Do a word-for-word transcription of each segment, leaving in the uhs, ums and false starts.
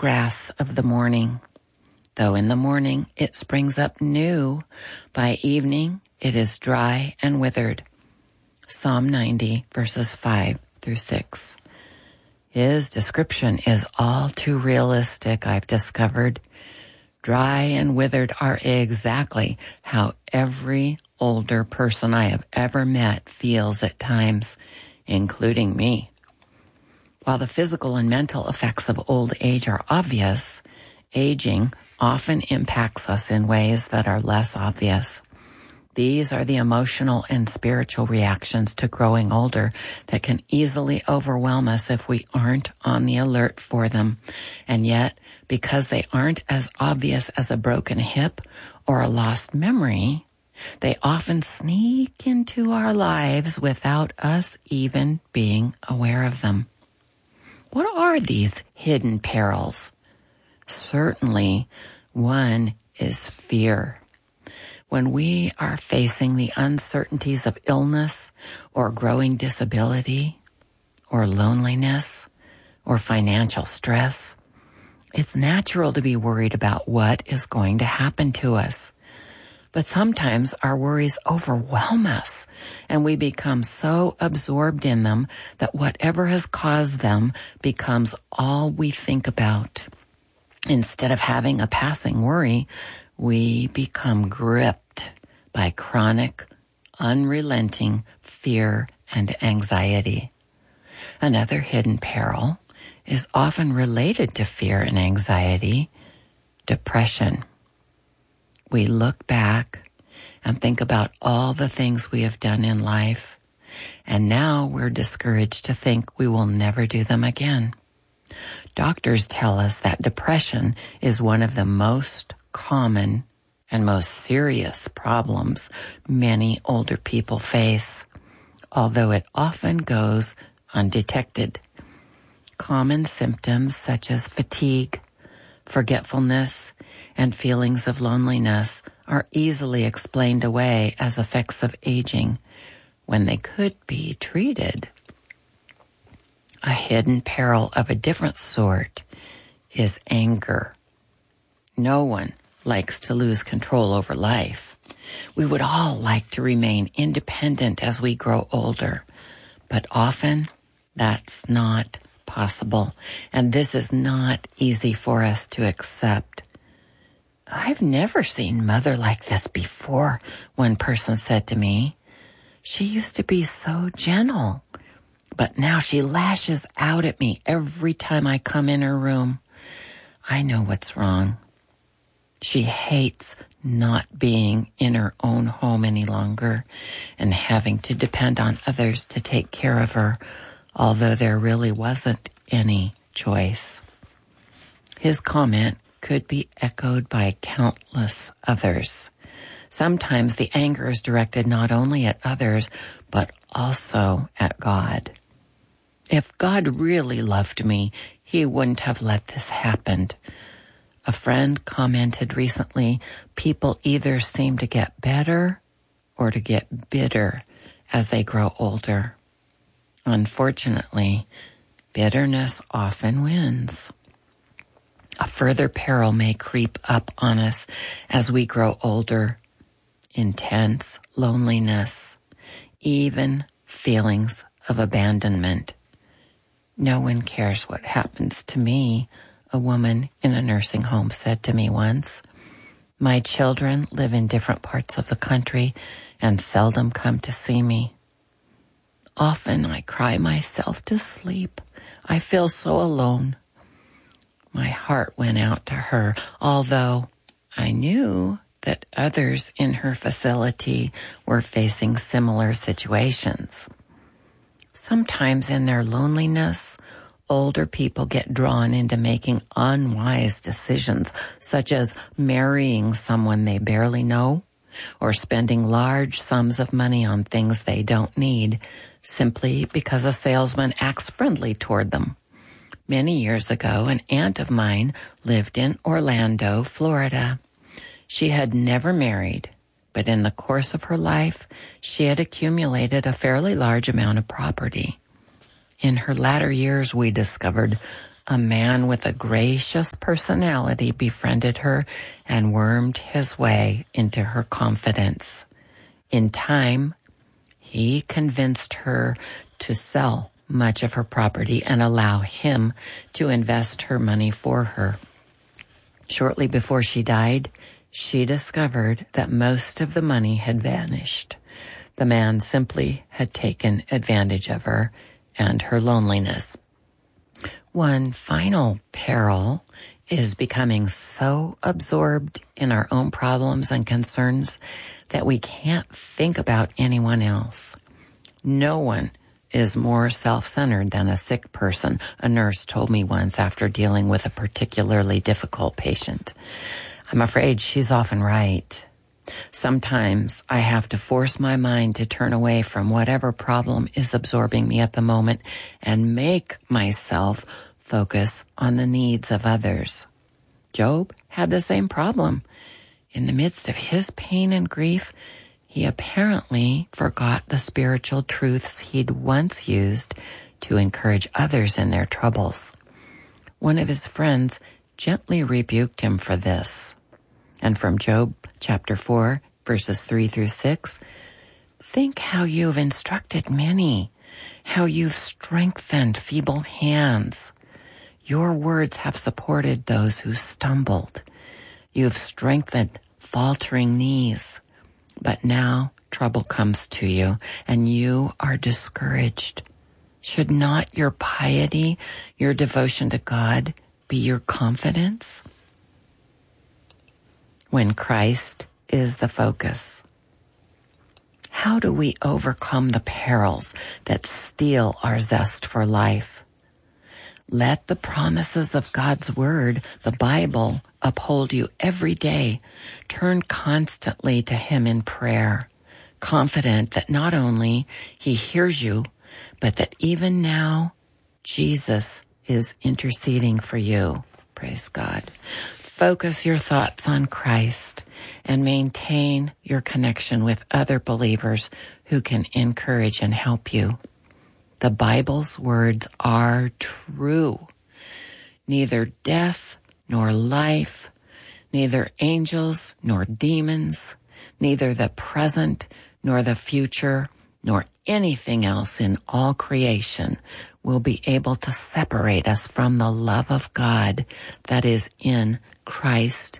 grass of the morning. Though in the morning it springs up new, by evening it is dry and withered. Psalm ninety, verses five through six. His description is all too realistic, I've discovered. Dry and withered are exactly how every older person I have ever met feels at times, including me. While the physical and mental effects of old age are obvious, aging often impacts us in ways that are less obvious. These are the emotional and spiritual reactions to growing older that can easily overwhelm us if we aren't on the alert for them. And yet, because they aren't as obvious as a broken hip or a lost memory, they often sneak into our lives without us even being aware of them. What are these hidden perils? Certainly, one is fear. When we are facing the uncertainties of illness or growing disability or loneliness or financial stress, it's natural to be worried about what is going to happen to us. But sometimes our worries overwhelm us and we become so absorbed in them that whatever has caused them becomes all we think about. Instead of having a passing worry, we become gripped by chronic, unrelenting fear and anxiety. Another hidden peril is often related to fear and anxiety, depression. We look back and think about all the things we have done in life, and now we're discouraged to think we will never do them again. Doctors tell us that depression is one of the most common and most serious problems many older people face, although it often goes undetected. Common symptoms such as fatigue, forgetfulness, and feelings of loneliness are easily explained away as effects of aging when they could be treated. A hidden peril of a different sort is anger. No one likes to lose control over life. We would all like to remain independent as we grow older, but often that's not possible, and this is not easy for us to accept. I've never seen Mother like this before, one person said to me. She used to be so gentle, but now she lashes out at me every time I come in her room. I know what's wrong. She hates not being in her own home any longer and having to depend on others to take care of her, although there really wasn't any choice. His comment could be echoed by countless others. Sometimes the anger is directed not only at others, but also at God. If God really loved me, he wouldn't have let this happen. A friend commented recently, people either seem to get better or to get bitter as they grow older. Unfortunately, bitterness often wins. A further peril may creep up on us as we grow older. Intense loneliness, even feelings of abandonment. No one cares what happens to me, a woman in a nursing home said to me once. My children live in different parts of the country and seldom come to see me. Often I cry myself to sleep. I feel so alone. My heart went out to her, although I knew that others in her facility were facing similar situations. Sometimes in their loneliness, older people get drawn into making unwise decisions, such as marrying someone they barely know or spending large sums of money on things they don't need simply because a salesman acts friendly toward them. Many years ago, an aunt of mine lived in Orlando, Florida. She had never married, but in the course of her life, she had accumulated a fairly large amount of property. In her latter years, we discovered a man with a gracious personality befriended her and wormed his way into her confidence. In time, he convinced her to sell much of her property and allow him to invest her money for her. Shortly before she died, she discovered that most of the money had vanished. The man simply had taken advantage of her and her loneliness. One final peril is becoming so absorbed in our own problems and concerns that we can't think about anyone else. No one is more self-centered than a sick person, a nurse told me once after dealing with a particularly difficult patient. I'm afraid she's often right. Sometimes I have to force my mind to turn away from whatever problem is absorbing me at the moment and make myself focus on the needs of others. Job had the same problem. In the midst of his pain and grief, he apparently forgot the spiritual truths he'd once used to encourage others in their troubles. One of his friends gently rebuked him for this. And from Job chapter four, verses three through six, think how you've instructed many, how you've strengthened feeble hands. Your words have supported those who stumbled. You've strengthened faltering knees. But now trouble comes to you, and you are discouraged. Should not your piety, your devotion to God, be your confidence? When Christ is the focus. How do we overcome the perils that steal our zest for life? Let the promises of God's Word, the Bible, uphold you every day. Turn constantly to Him in prayer, confident that not only He hears you, but that even now Jesus is interceding for you. Praise God. Focus your thoughts on Christ and maintain your connection with other believers who can encourage and help you. The Bible's words are true. Neither death nor life, neither angels nor demons, neither the present nor the future, nor anything else in all creation will be able to separate us from the love of God that is in Christ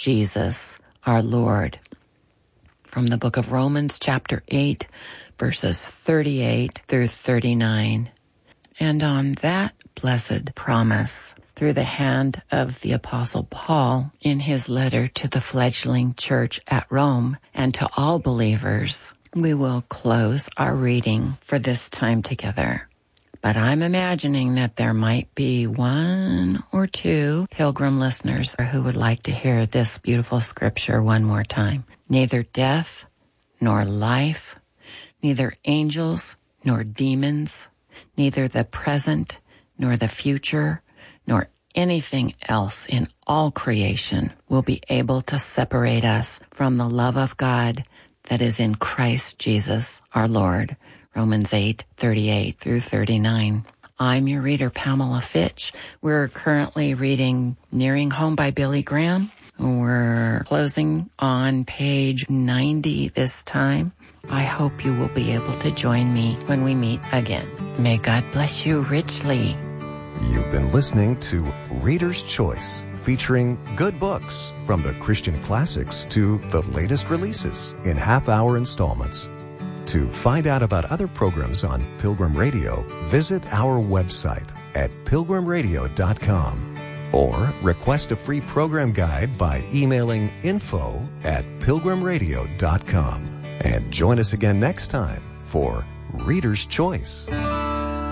Jesus our Lord. From the book of Romans chapter eight, verses thirty-eight through thirty-nine. And on that blessed promise, through the hand of the Apostle Paul in his letter to the fledgling church at Rome and to all believers, we will close our reading for this time together. But I'm imagining that there might be one or two pilgrim listeners who would like to hear this beautiful scripture one more time. Neither death nor life, neither angels nor demons, neither the present nor the future, nor anything else in all creation will be able to separate us from the love of God that is in Christ Jesus our Lord. Romans eight, thirty-eight through thirty-nine. I'm your reader, Pamela Fitch. We're currently reading Nearing Home by Billy Graham. We're closing on page ninety this time. I hope you will be able to join me when we meet again. May God bless you richly. You've been listening to Reader's Choice, featuring good books from the Christian classics to the latest releases in half-hour installments. To find out about other programs on Pilgrim Radio, visit our website at pilgrim radio dot com or request a free program guide by emailing info at pilgrim radio dot com. And join us again next time for Reader's Choice.